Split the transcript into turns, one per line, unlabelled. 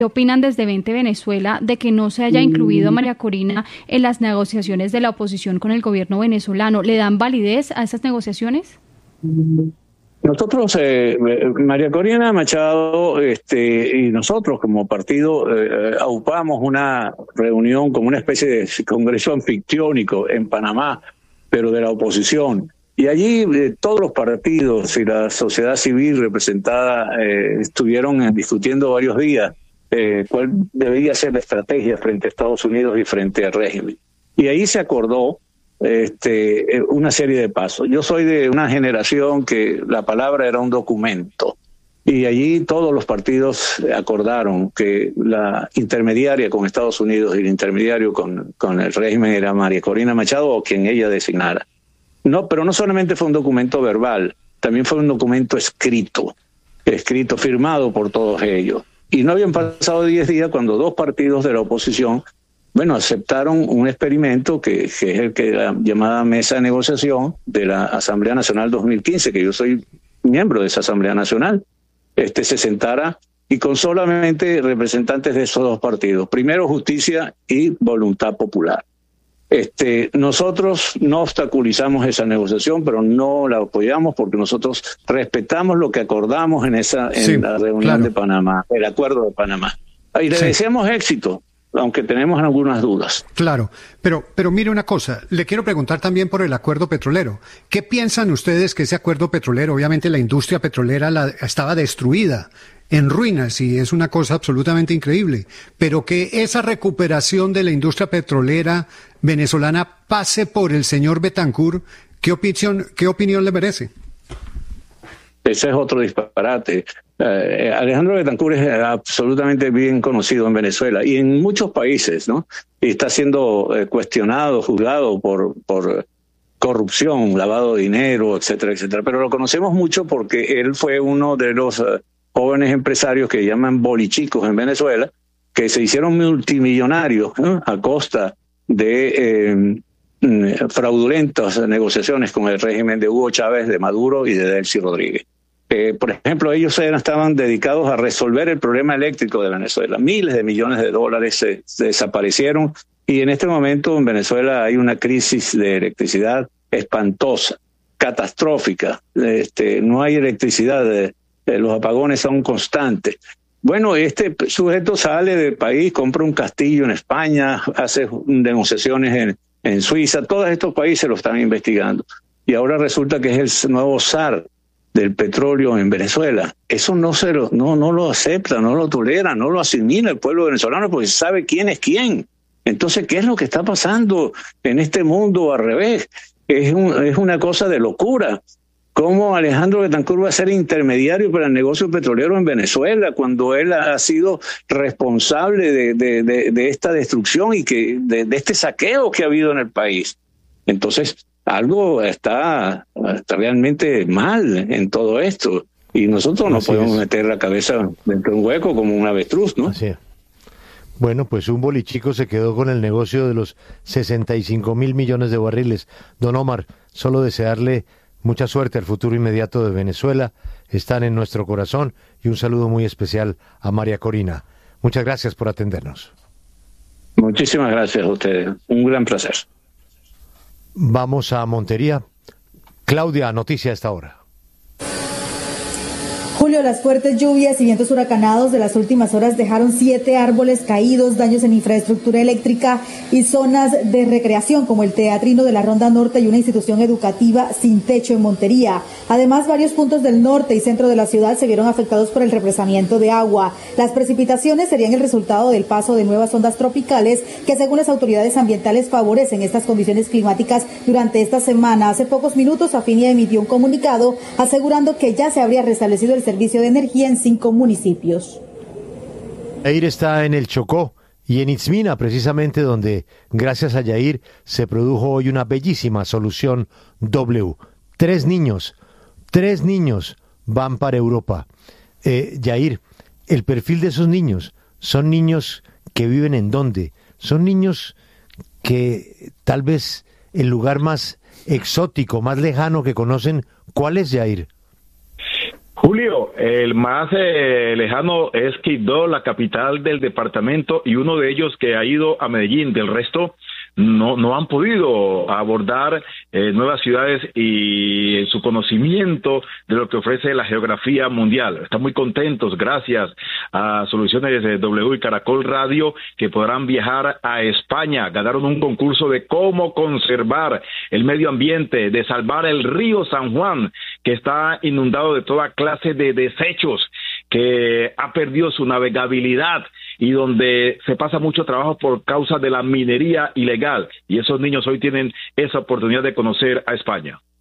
¿Qué opinan desde 20 Venezuela de que no se haya incluido a María Corina en las negociaciones de la oposición con el gobierno venezolano? ¿Le dan validez a esas negociaciones?
Nosotros, María Corina Machado y nosotros como partido aupamos una reunión como una especie de congreso anfictiónico en Panamá, pero de la oposición. Y allí todos los partidos y la sociedad civil representada estuvieron discutiendo varios días cuál debería ser la estrategia frente a Estados Unidos y frente al régimen. Y ahí se acordó una serie de pasos. Yo soy de una generación que la palabra era un documento. Y allí todos los partidos acordaron que la intermediaria con Estados Unidos y el intermediario con el régimen era María Corina Machado o quien ella designara. No, pero no solamente fue un documento verbal, también fue un documento escrito, firmado por todos ellos. Y no habían pasado 10 días cuando dos partidos de la oposición, aceptaron un experimento que es el que la llamada Mesa de Negociación de la Asamblea Nacional 2015, que yo soy miembro de esa Asamblea Nacional, se sentara y con solamente representantes de esos dos partidos, primero Justicia y Voluntad Popular. Nosotros no obstaculizamos esa negociación, pero no la apoyamos porque nosotros respetamos lo que acordamos en la reunión de Panamá, el acuerdo de Panamá. Y le deseamos éxito, aunque tenemos algunas dudas.
Claro, pero mire una cosa, le quiero preguntar también por el acuerdo petrolero. ¿Qué piensan ustedes que ese acuerdo petrolero, obviamente la industria petrolera estaba destruida, en ruinas, y es una cosa absolutamente increíble, pero que esa recuperación de la industria petrolera venezolana pase por el señor Betancur, ¿qué opinión le merece?
Ese es otro disparate. Alejandro Betancur es absolutamente bien conocido en Venezuela y en muchos países, ¿no? Y está siendo cuestionado, juzgado por corrupción, lavado de dinero, etcétera, etcétera. Pero lo conocemos mucho porque él fue uno de los jóvenes empresarios que llaman bolichicos en Venezuela, que se hicieron multimillonarios, ¿no? A costa de fraudulentas negociaciones con el régimen de Hugo Chávez, de Maduro y de Delcy Rodríguez. Por ejemplo, ellos estaban dedicados a resolver el problema eléctrico de Venezuela. Miles de millones de dólares se desaparecieron y en este momento en Venezuela hay una crisis de electricidad espantosa, catastrófica. No hay electricidad, los apagones son constantes. Bueno, este sujeto sale del país, compra un castillo en España, hace negociaciones en Suiza, todos estos países lo están investigando. Y ahora resulta que es el nuevo zar del petróleo en Venezuela. Eso no lo acepta, no lo tolera, no lo asimila el pueblo venezolano porque sabe quién es quién. Entonces, ¿qué es lo que está pasando en este mundo al revés? Es una cosa de locura. ¿Cómo Alejandro Betancur va a ser intermediario para el negocio petrolero en Venezuela cuando él ha sido responsable de esta destrucción y de este saqueo que ha habido en el país? Entonces, algo está realmente mal en todo esto y nosotros no podemos meter la cabeza dentro de un hueco como un avestruz, ¿no?
Así es. Bueno, pues un bolichico se quedó con el negocio de los 65.000 millones de barriles. Don Omar, solo desearle mucha suerte al futuro inmediato de Venezuela. Están en nuestro corazón y un saludo muy especial a María Corina. Muchas gracias por atendernos.
Muchísimas gracias a ustedes. Un gran placer.
Vamos a Montería. Claudia, noticia a esta hora.
Julio, las fuertes lluvias y vientos huracanados de las últimas horas dejaron 7 árboles caídos, daños en infraestructura eléctrica y zonas de recreación como el Teatrino de la Ronda Norte y una institución educativa sin techo en Montería. Además, varios puntos del norte y centro de la ciudad se vieron afectados por el represamiento de agua. Las precipitaciones serían el resultado del paso de nuevas ondas tropicales que, según las autoridades ambientales, favorecen estas condiciones climáticas durante esta semana. Hace pocos minutos, Afinia emitió un comunicado asegurando que ya se habría restablecido el servicio de energía en 5 municipios.
Yair está en el Chocó y en Itzmina, precisamente donde, gracias a Yair, se produjo hoy una bellísima solución W. 3 niños van para Europa. Yair, el perfil de esos niños, ¿son niños que viven en dónde? ¿Son niños que tal vez el lugar más exótico, más lejano que conocen, cuál es, Yair?
Julio, el más lejano es Quibdó, la capital del departamento, y uno de ellos que ha ido a Medellín. Del resto no han podido abordar nuevas ciudades y su conocimiento de lo que ofrece la geografía mundial. Están muy contentos gracias a Soluciones de W y Caracol Radio, que podrán viajar a España. Ganaron un concurso de cómo conservar el medio ambiente, de salvar el río San Juan, que está inundado de toda clase de desechos, que ha perdido su navegabilidad y donde se pasa mucho trabajo por causa de la minería ilegal. Y esos niños hoy tienen esa oportunidad de conocer a España.